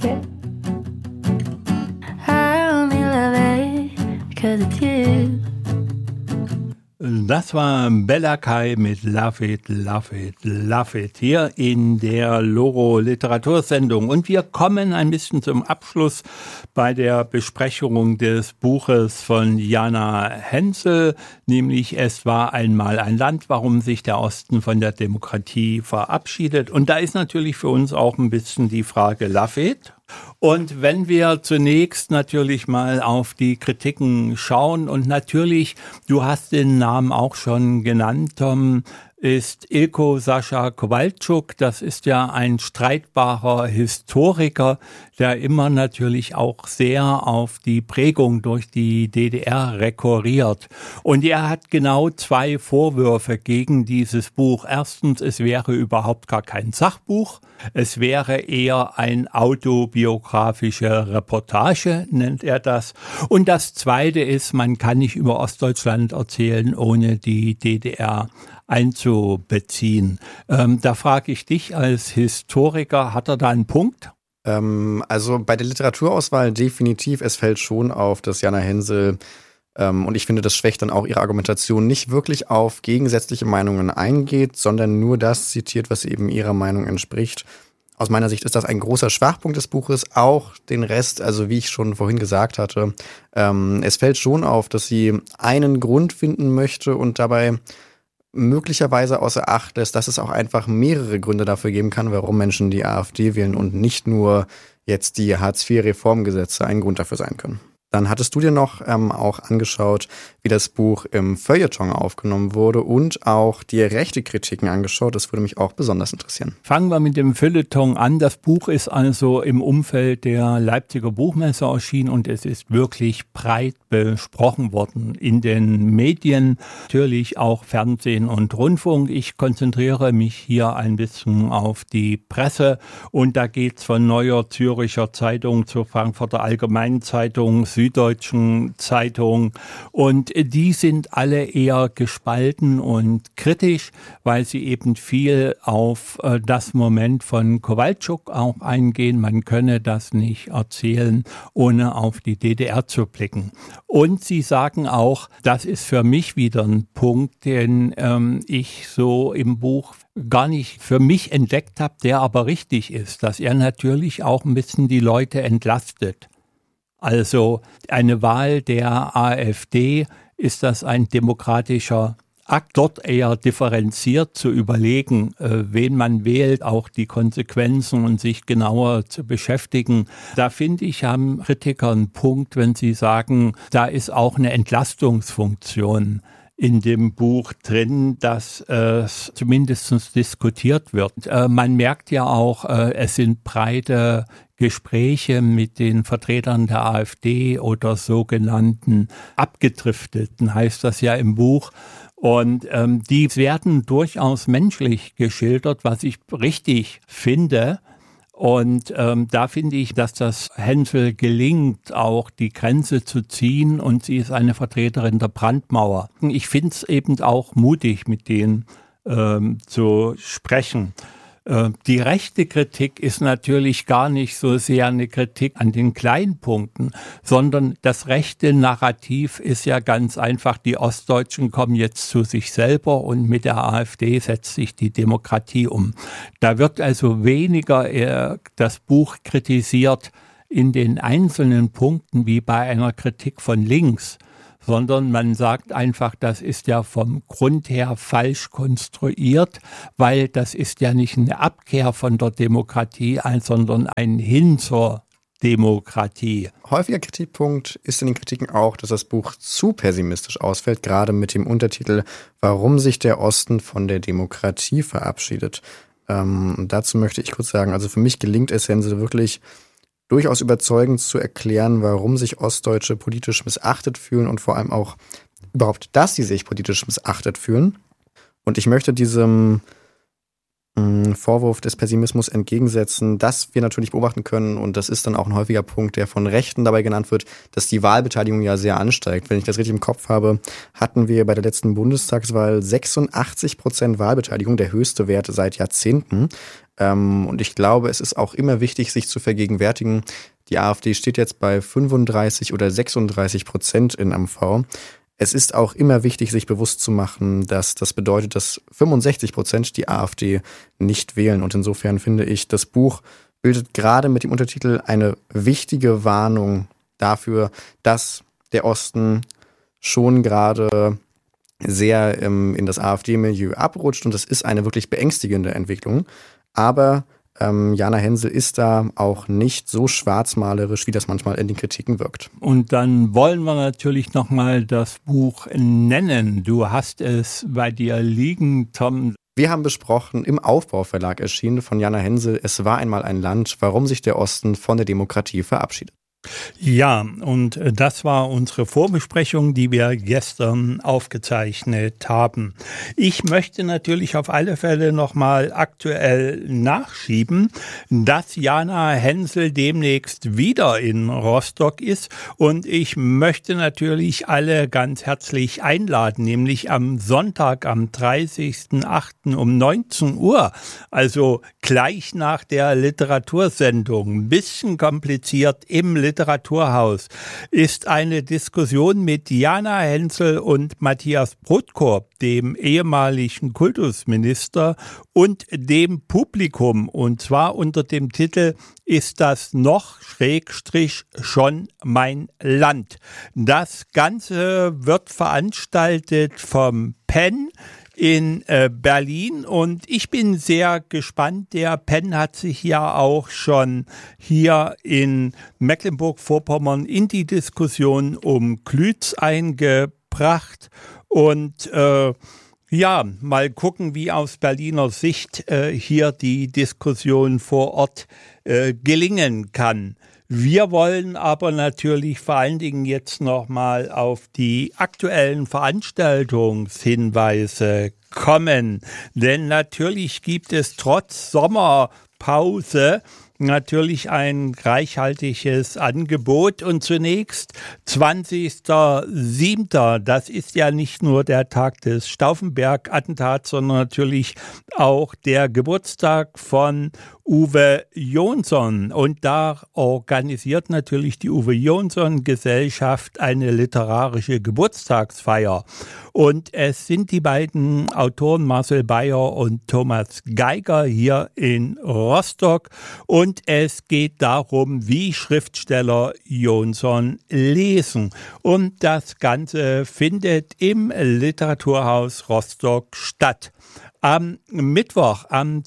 secret. I only love it 'cause it's you. Das war Bella Kai mit Love It, Love It, Love It hier in der Loro Literatursendung. Und wir kommen ein bisschen zum Abschluss bei der Besprechung des Buches von Jana Hensel, nämlich Es war einmal ein Land, warum sich der Osten von der Demokratie verabschiedet. Und da ist natürlich für uns auch ein bisschen die Frage Love It. Und wenn wir zunächst natürlich mal auf die Kritiken schauen und natürlich, du hast den Namen auch schon genannt, Tom, ist Ilko Sascha Kowalczuk. Das ist ja ein streitbarer Historiker, der immer natürlich auch sehr auf die Prägung durch die DDR rekurriert. Und er hat genau zwei Vorwürfe gegen dieses Buch. Erstens, es wäre überhaupt gar kein Sachbuch. Es wäre eher ein autobiografische Reportage, nennt er das. Und das Zweite ist, man kann nicht über Ostdeutschland erzählen, ohne die DDR einzubeziehen. Da frage ich dich als Historiker, hat er da einen Punkt? Also bei der Literaturauswahl definitiv, es fällt schon auf, dass Jana Hensel, und ich finde, das schwächt dann auch ihre Argumentation, nicht wirklich auf gegensätzliche Meinungen eingeht, sondern nur das zitiert, was eben ihrer Meinung entspricht. Aus meiner Sicht ist das ein großer Schwachpunkt des Buches, auch den Rest, also wie ich schon vorhin gesagt hatte. Es fällt schon auf, dass sie einen Grund finden möchte und dabei möglicherweise außer Acht lässt, dass es auch einfach mehrere Gründe dafür geben kann, warum Menschen die AfD wählen und nicht nur jetzt die Hartz-IV-Reformgesetze ein Grund dafür sein können. Dann hattest du dir noch auch angeschaut, wie das Buch im Feuilleton aufgenommen wurde und auch die rechte Kritiken angeschaut. Das würde mich auch besonders interessieren. Fangen wir mit dem Feuilleton an. Das Buch ist also im Umfeld der Leipziger Buchmesse erschienen und es ist wirklich breit besprochen worden in den Medien, natürlich auch Fernsehen und Rundfunk. Ich konzentriere mich hier ein bisschen auf die Presse und da geht's von Neuer Zürcher Zeitung zur Frankfurter Allgemeinen Zeitung, Süddeutschen Zeitung und die sind alle eher gespalten und kritisch, weil sie eben viel auf das Moment von Kowalczuk auch eingehen. Man könne das nicht erzählen, ohne auf die DDR zu blicken. Und sie sagen auch, das ist für mich wieder ein Punkt, den ich so im Buch gar nicht für mich entdeckt habe, der aber richtig ist, dass er natürlich auch ein bisschen die Leute entlastet. Also eine Wahl der AfD, ist das ein demokratischer Akt, dort eher differenziert zu überlegen, wen man wählt, auch die Konsequenzen und sich genauer zu beschäftigen. Da finde ich, haben Kritiker einen Punkt, wenn sie sagen, da ist auch eine Entlastungsfunktion in dem Buch drin, dass zumindest diskutiert wird. Man merkt ja auch, es sind breite Gespräche mit den Vertretern der AfD oder sogenannten Abgedrifteten, heißt das ja im Buch. Und die werden durchaus menschlich geschildert, was ich richtig finde. Und da finde ich, dass das Hensel gelingt, auch die Grenze zu ziehen. Und sie ist eine Vertreterin der Brandmauer. Ich finde es eben auch mutig, mit denen zu sprechen. Die rechte Kritik ist natürlich gar nicht so sehr eine Kritik an den kleinen Punkten, sondern das rechte Narrativ ist ja ganz einfach, die Ostdeutschen kommen jetzt zu sich selber und mit der AfD setzt sich die Demokratie um. Da wird also weniger das Buch kritisiert in den einzelnen Punkten wie bei einer Kritik von links, sondern man sagt einfach, das ist ja vom Grund her falsch konstruiert, weil das ist ja nicht eine Abkehr von der Demokratie, sondern ein Hin zur Demokratie. Häufiger Kritikpunkt ist in den Kritiken auch, dass das Buch zu pessimistisch ausfällt, gerade mit dem Untertitel »Warum sich der Osten von der Demokratie verabschiedet«. Dazu möchte ich kurz sagen, also für mich gelingt es Hensel wirklich durchaus überzeugend zu erklären, warum sich Ostdeutsche politisch missachtet fühlen und vor allem auch überhaupt, dass sie sich politisch missachtet fühlen. Und ich möchte diesem Vorwurf des Pessimismus entgegensetzen, dass wir natürlich beobachten können, und das ist dann auch ein häufiger Punkt, der von Rechten dabei genannt wird, dass die Wahlbeteiligung ja sehr ansteigt. Wenn ich das richtig im Kopf habe, hatten wir bei der letzten Bundestagswahl 86% Wahlbeteiligung, der höchste Wert seit Jahrzehnten. Und ich glaube, es ist auch immer wichtig, sich zu vergegenwärtigen, die AfD steht jetzt bei 35 oder 36% in MV. Es ist auch immer wichtig, sich bewusst zu machen, dass das bedeutet, dass 65% die AfD nicht wählen. Und insofern finde ich, das Buch bildet gerade mit dem Untertitel eine wichtige Warnung dafür, dass der Osten schon gerade sehr in das AfD-Milieu abrutscht. Und das ist eine wirklich beängstigende Entwicklung. Aber Jana Hensel ist da auch nicht so schwarzmalerisch, wie das manchmal in den Kritiken wirkt. Und dann wollen wir natürlich nochmal das Buch nennen. Du hast es bei dir liegen, Tom. Wir haben besprochen, im Aufbauverlag erschienen von Jana Hensel, Es war einmal ein Land, warum sich der Osten von der Demokratie verabschiedet. Ja, und das war unsere Vorbesprechung, die wir gestern aufgezeichnet haben. Ich möchte natürlich auf alle Fälle nochmal aktuell nachschieben, dass Jana Hensel demnächst wieder in Rostock ist, und ich möchte natürlich alle ganz herzlich einladen, nämlich am Sonntag, am 30.08. um 19 Uhr, also gleich nach der Literatursendung, ein bisschen kompliziert im Literaturhaus, ist eine Diskussion mit Jana Hensel und Matthias Brodkorb, dem ehemaligen Kultusminister, und dem Publikum, und zwar unter dem Titel Ist das noch / schon mein Land? Das Ganze wird veranstaltet vom PEN in Berlin, und ich bin sehr gespannt. Der PEN hat sich ja auch schon hier in Mecklenburg-Vorpommern in die Diskussion um Klütz eingebracht, und ja, mal gucken, wie aus Berliner Sicht hier die Diskussion vor Ort gelingen kann. Wir wollen aber natürlich vor allen Dingen jetzt nochmal auf die aktuellen Veranstaltungshinweise kommen. Denn natürlich gibt es trotz Sommerpause natürlich ein reichhaltiges Angebot, und zunächst 20.07. Das ist ja nicht nur der Tag des Stauffenberg-Attentats, sondern natürlich auch der Geburtstag von Uwe Jonsson, und da organisiert natürlich die Uwe Jonsson Gesellschaft eine literarische Geburtstagsfeier, und es sind die beiden Autoren Marcel Beyer und Thomas Geiger hier in Rostock, und es geht darum, wie Schriftsteller Jonsson lesen, und das Ganze findet im Literaturhaus Rostock statt. Am Mittwoch, am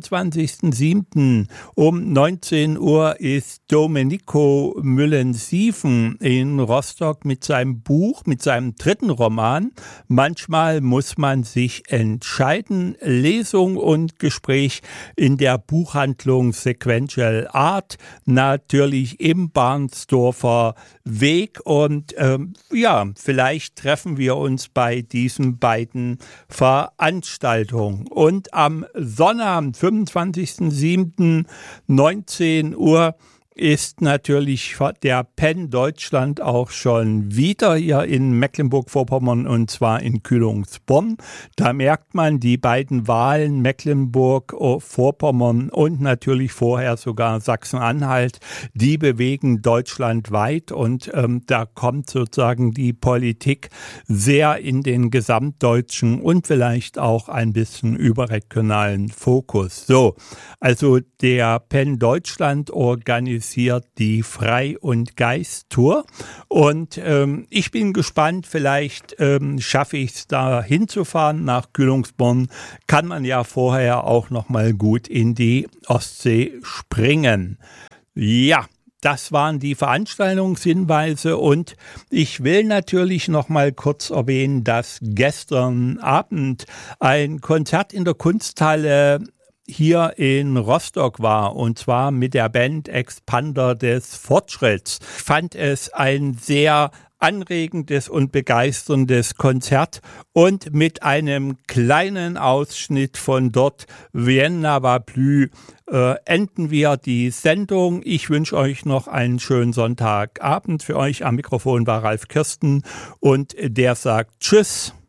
22.07. um 19 Uhr ist Domenico Müllensiefen in Rostock mit seinem Buch, mit seinem dritten Roman. Manchmal muss man sich entscheiden. Lesung und Gespräch in der Buchhandlung Sequential Art, natürlich im Barnsdorfer Weg. Und ja, vielleicht treffen wir uns bei diesen beiden Veranstaltungen. Und am Sonnabend, 25.07., 19 Uhr, ist natürlich der PEN Deutschland auch schon wieder hier in Mecklenburg-Vorpommern, und zwar in Kühlungsborn. Da merkt man die beiden Wahlen Mecklenburg-Vorpommern und natürlich vorher sogar Sachsen-Anhalt, die bewegen deutschlandweit, und da kommt sozusagen die Politik sehr in den gesamtdeutschen und vielleicht auch ein bisschen überregionalen Fokus. So, also der PEN Deutschland organisiert die Frei- und Geist-Tour, und ich bin gespannt, vielleicht schaffe ich es da hinzufahren nach Kühlungsborn, kann man ja vorher auch noch mal gut in die Ostsee springen. Ja, das waren die Veranstaltungshinweise, und ich will natürlich noch mal kurz erwähnen, dass gestern Abend ein Konzert in der Kunsthalle hier in Rostock war, und zwar mit der Band Expander des Fortschritts. Ich fand es ein sehr anregendes und begeisterndes Konzert, und mit einem kleinen Ausschnitt von dort, Vienna va plus, enden wir die Sendung. Ich wünsche euch noch einen schönen Sonntagabend. Für euch am Mikrofon war Ralf Kirsten, und der sagt Tschüss.